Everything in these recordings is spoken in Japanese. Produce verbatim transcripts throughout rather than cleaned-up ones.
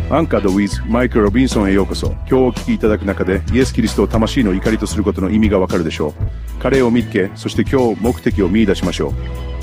アンカード with マイク・ロビンソンへようこそ。今日お聞きいただく中でイエス・キリストを魂の怒りとすることの意味がわかるでしょう。彼を見つけ、そして今日目的を見出しましょう。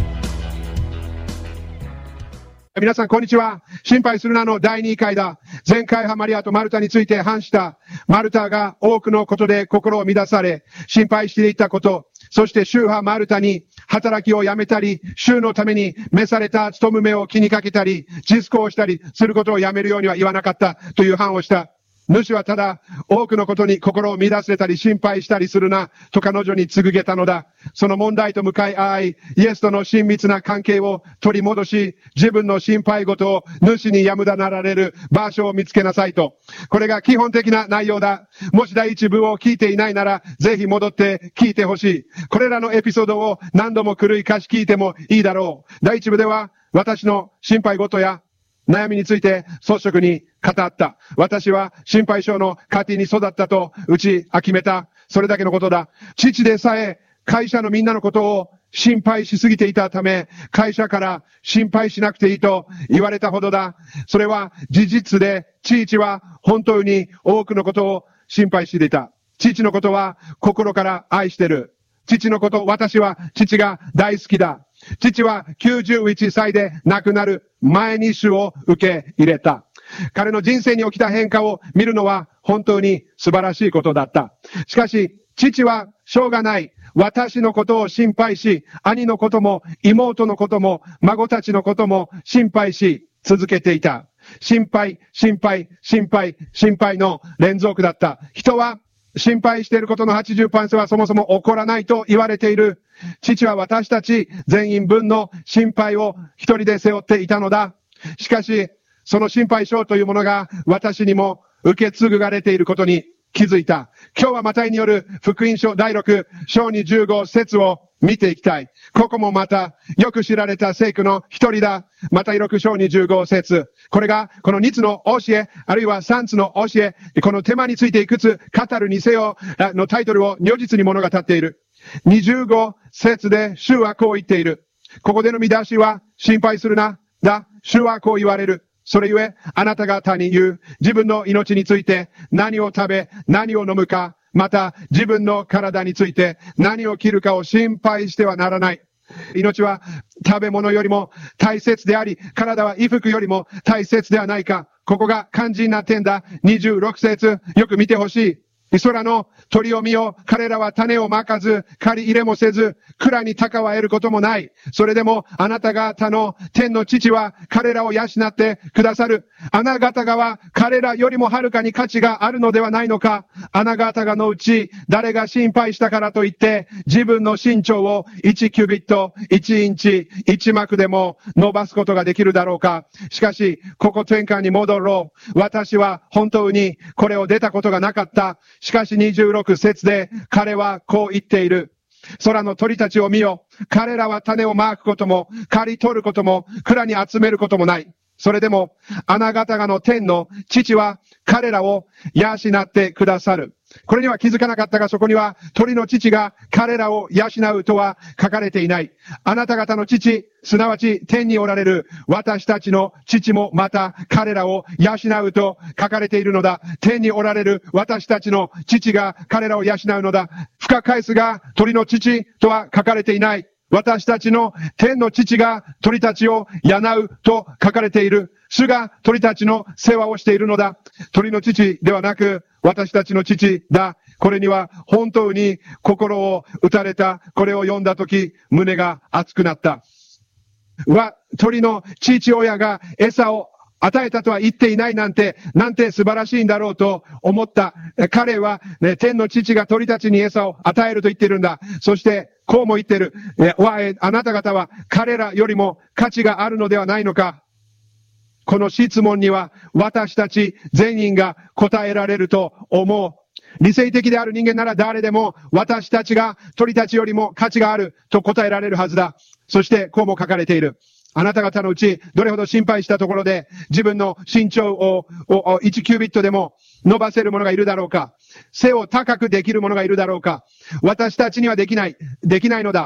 皆さんこんにちは。心配するなのだいにかいだ。前回はマリアとマルタについて話した。マルタが多くのことで心を乱され、心配していたこと、そして主はマルタに働きをやめたり、主のために召された務めを気にかけたり、実行したりすることをやめるようには言わなかったという判をした。主はただ多くのことに心を乱せたり心配したりするなと彼女に告げたのだ。その問題と向かい合い、イエスとの親密な関係を取り戻し、自分の心配事を主にやむだなられる場所を見つけなさいと。これが基本的な内容だ。もし第一部を聞いていないなら、ぜひ戻って聞いてほしい。これらのエピソードを何度も繰り返し聞いてもいいだろう。第一部では私の心配事や悩みについて率直に語った。私は心配性の家庭に育ったと打ち明めた。それだけのことだ。父でさえ会社のみんなのことを心配しすぎていたため、会社から心配しなくていいと言われたほどだ。それは事実で、父は本当に多くのことを心配していた。父のことは心から愛してる。父のこと、私は父が大好きだ。父はきゅうじゅういっさいで亡くなる前に主を受け入れた。彼の人生に起きた変化を見るのは本当に素晴らしいことだった。しかし、父はしょうがない。私のことを心配し、兄のことも妹のことも孫たちのことも心配し続けていた。心配、心配、心配、心配の連続だった。人は心配していることの はちじゅっパーセント はそもそも起こらないと言われている。父は私たち全員分の心配を一人で背負っていたのだ。しかし、その心配性というものが私にも受け継がれていることに気づいた。今日はマタイによる福音書だいろく章にじゅうご節を見ていきたい。ここもまたよく知られた聖句の一人だ。マタイろく章にじゅうご節。これがこのにつの教え、あるいはさんつの教え、この手間についていくつ語るにせよのタイトルを如実に物語っている。にじゅうご節で主はこう言っている。ここでの見出しは心配するな。だ。主はこう言われる。それゆえ、あなた方に言う。自分の命について何を食べ、何を飲むか、また自分の体について何を着るかを心配してはならない。命は食べ物よりも大切であり、体は衣服よりも大切ではないか。ここが肝心な点だ。にじゅうろく節、よく見てほしい。空の鳥を見よ。彼らは種をまかず、借り入れもせず、蔵に鷹は得ることもない。それでも、あなた方の天の父は彼らを養ってくださる。あなた方は彼らよりもはるかに価値があるのではないのか。あなた方のうち、誰が心配したからといって、自分の身長をいちキュービット、いちインチ、いちマクでも伸ばすことができるだろうか。しかし、ここ転換に戻ろう。私は本当にこれを出たことがなかった。しかしにじゅうろく節で彼はこう言っている。空の鳥たちを見よ。彼らは種をまくことも、刈り取ることも、蔵に集めることもない。それでも、あなた方の天の父は彼らを養ってくださる。これには気づかなかったが、そこには鳥の父が彼らを養うとは書かれていない。あなた方の父、すなわち天におられる私たちの父もまた彼らを養うと書かれているのだ。天におられる私たちの父が彼らを養うのだ。深返すが鳥の父とは書かれていない。私たちの天の父が鳥たちを養うと書かれている。主が鳥たちの世話をしているのだ。鳥の父ではなく私たちの父だ。これには本当に心を打たれた。これを読んだとき胸が熱くなった。わ、鳥の父親が餌を与えたとは言っていないなんて、なんて素晴らしいんだろうと思った。彼は、ね、天の父が鳥たちに餌を与えると言ってるんだ。そして、こうも言ってる。え、わ、え、あなた方は彼らよりも価値があるのではないのか。この質問には私たち全員が答えられると思う。理性的である人間なら誰でも私たちが鳥たちよりも価値があると答えられるはずだ。そしてこうも書かれている。あなた方のうちどれほど心配したところで自分の身長をいちキュービットでも伸ばせる者がいるだろうか。背を高くできる者がいるだろうか。私たちにはできない。できないのだ。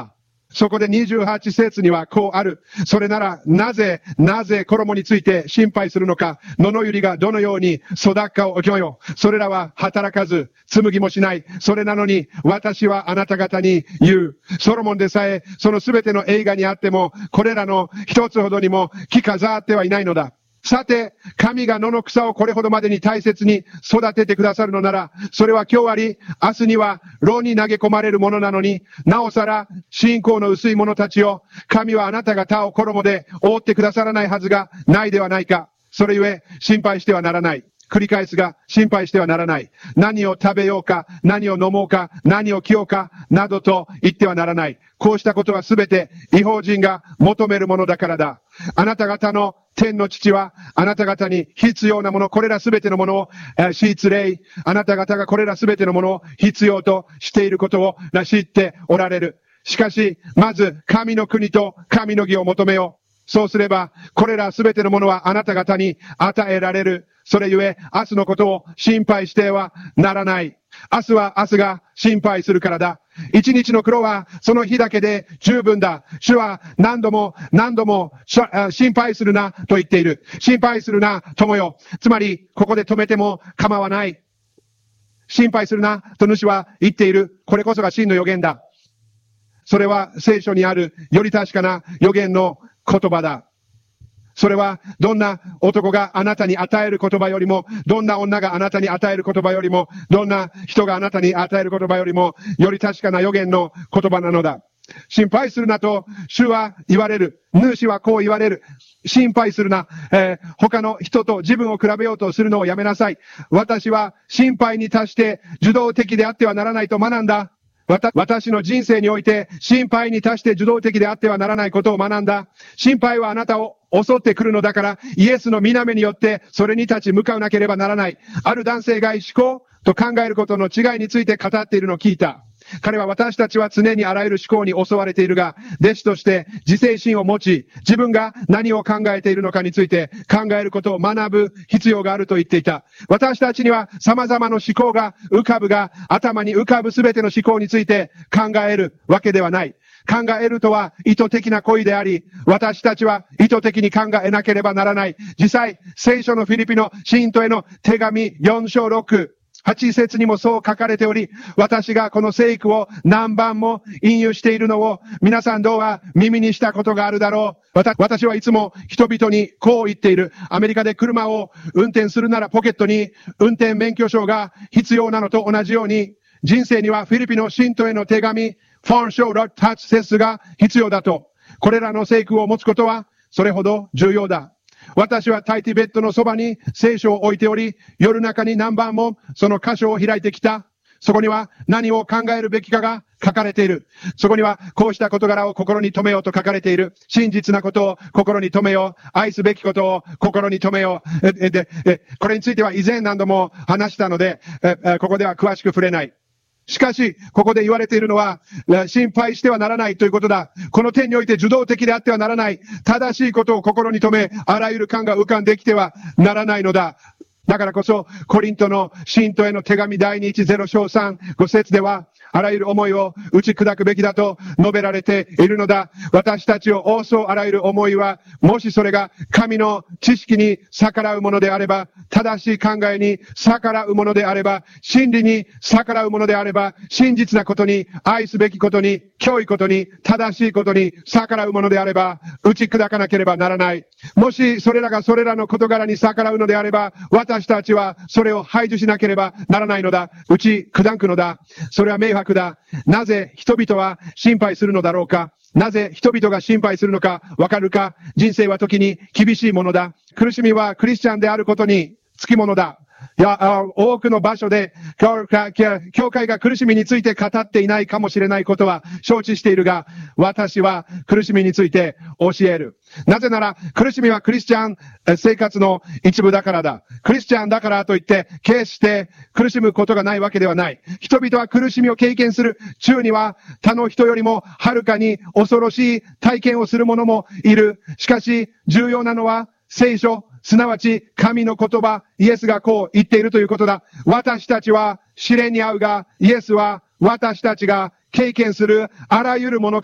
そこでにじゅうはち節にはこうある。それなら、なぜ、なぜ衣について心配するのか。野の百合がどのように育つかをおきょよ。それらは働かず、紡ぎもしない。それなのに、私はあなた方に言う。ソロモンでさえ、そのすべての栄華にあっても、これらの一つほどにも着飾ってはいないのだ。さて、神が野の草をこれほどまでに大切に育ててくださるのなら、それは今日あり、明日には牢に投げ込まれるものなのに、なおさら信仰の薄い者たちを、神はあなた方を衣で覆ってくださらないはずがないではないか。それゆえ、心配してはならない。繰り返すが、心配してはならない。何を食べようか、何を飲もうか、何を着ようか、などと言ってはならない。こうしたことはすべて、異邦人が求めるものだからだ。あなた方の天の父は、あなた方に必要なもの、これらすべてのものを、失礼。あなた方がこれらすべてのものを必要としていることを知っておられる。しかし、まず、神の国と神の義を求めよう。そうすれば、これらすべてのものはあなた方に与えられる。それゆえ、明日のことを心配してはならない。明日は明日が心配するからだ。一日の苦労はその日だけで十分だ。主は何度も何度も心配するなと言っている。心配するな、友よ。つまり、ここで止めても構わない。心配するな、と主は言っている。これこそが真の予言だ。それは聖書にあるより確かな予言の言葉だ。それは、どんな男があなたに与える言葉よりも、どんな女があなたに与える言葉よりも、どんな人があなたに与える言葉よりも、より確かな予言の言葉なのだ。心配するなと、主は言われる。主はこう言われる。心配するな。えー、他の人と自分を比べようとするのをやめなさい。私は心配に達して受動的であってはならないと学んだ。私の人生において心配に達して受動的であってはならないことを学んだ。心配はあなたを襲ってくるのだから、イエスの皆目によってそれに立ち向かわなければならない。ある男性が思考と考えることの違いについて語っているのを聞いた。彼は私たちは常にあらゆる思考に襲われているが、弟子として自制心を持ち、自分が何を考えているのかについて考えることを学ぶ必要があると言っていた。私たちには様々な思考が浮かぶが、頭に浮かぶすべての思考について考えるわけではない。考えるとは意図的な行為であり、私たちは意図的に考えなければならない。実際、聖書のフィリピの信徒への手紙よん章ろく、はち節にもそう書かれており、私がこの聖句を何番も引用しているのを皆さんどうは耳にしたことがあるだろう。私はいつも人々にこう言っている。アメリカで車を運転するならポケットに運転免許証が必要なのと同じように、人生にはフィリピの信徒への手紙よん章ろく、はち節が必要だと。これらの聖句を持つことはそれほど重要だ。私はタイティベッドのそばに聖書を置いており、夜中に何番もその箇所を開いてきた。そこには何を考えるべきかが書かれている。そこにはこうした事柄を心に留めようと書かれている。真実なことを心に留めよう。愛すべきことを心に留めよう。え、で、え、これについては以前何度も話したので、え、ここでは詳しく触れない。しかし、ここで言われているのは、心配してはならないということだ。この点において受動的であってはならない。正しいことを心に留め、あらゆる感が浮かんできてはならないのだ。だからこそ、コリントの信徒への手紙第二一ゼロ章さん、ご節では、あらゆる思いを打ち砕くべきだと述べられているのだ。私たちを覆そうあらゆる思いは、もしそれが神の知識に逆らうものであれば、正しい考えに逆らうものであれば、真理に逆らうものであれば、真実なことに、愛すべきことに、教育ことに、正しいことに逆らうものであれば、打ち砕かなければならない。もしそれらがそれらの事柄に逆らうのであれば、私たちはそれを排除しなければならないのだ。打ち砕くのだ。それは迷惑だ。なぜ人々は心配するのだろうか。なぜ人々が心配するのかわかるか。人生は時に厳しいものだ。苦しみはクリスチャンであることにつきものだ。いや、多くの場所で教会が苦しみについて語っていないかもしれないことは承知しているが、私は苦しみについて教える。なぜなら苦しみはクリスチャン生活の一部だからだ。クリスチャンだからといって決して苦しむことがないわけではない。人々は苦しみを経験する。中には他の人よりもはるかに恐ろしい体験をする者もいる。しかし重要なのは聖書、すなわち神の言葉、イエスがこう言っているということだ。私たちは試練に遭うが、イエスは私たちが経験するあらゆるものから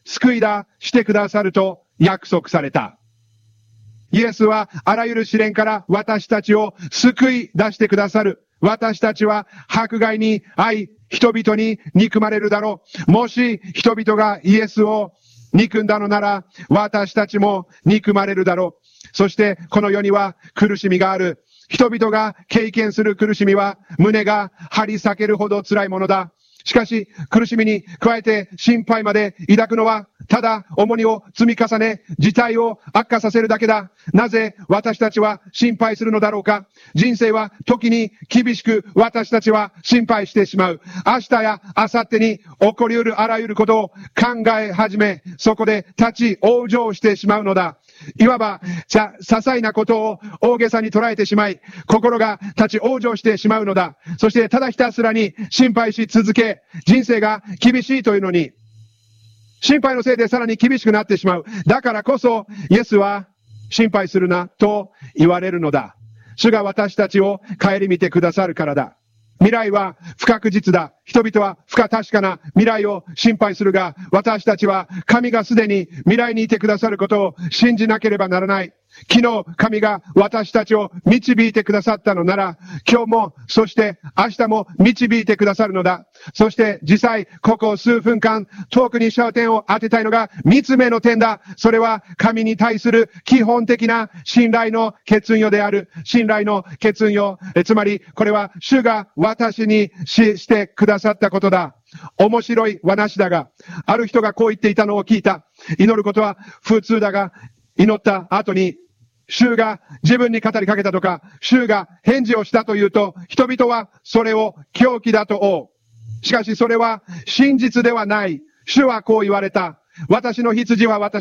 救い出してくださると約束された。イエスはあらゆる試練から私たちを救い出してくださる。私たちは迫害に遭い、人々に憎まれるだろう。もし人々がイエスを憎んだのなら、私たちも憎まれるだろう。そしてこの世には苦しみがある。人々が経験する苦しみは胸が張り裂けるほど辛いものだ。しかし苦しみに加えて心配まで抱くのはただ重荷を積み重ね事態を悪化させるだけだ。なぜ私たちは心配するのだろうか。人生は時に厳しく私たちは心配してしまう。明日や明後日に起こり得るあらゆることを考え始め、そこで立ち往生してしまうのだ。いわば、じゃ、些細なことを大げさに捉えてしまい、心が立ち往生してしまうのだ。そして、ただひたすらに心配し続け、人生が厳しいというのに、心配のせいでさらに厳しくなってしまう。だからこそ、イエスは、心配するな、と言われるのだ。主が私たちを顧みてくださるからだ。未来は不確実だ。人々は不可確かな未来を心配するが、私たちは神がすでに未来にいてくださることを信じなければならない。昨日神が私たちを導いてくださったのなら、今日も、そして明日も導いてくださるのだ。そして実際、ここ数分間、遠くに焦点を当てたいのが三つ目の点だ。それは神に対する基本的な信頼の欠如である。信頼の欠如。えつまり、これは主が私にししてくださったことだ。面白い話だが、ある人がこう言っていたのを聞いた。祈ることは普通だが、祈った後に、主が自分に語りかけたとか、主が返事をしたというと、人々はそれを狂気だと追う。しかしそれは真実ではない。主はこう言われた。私の羊は私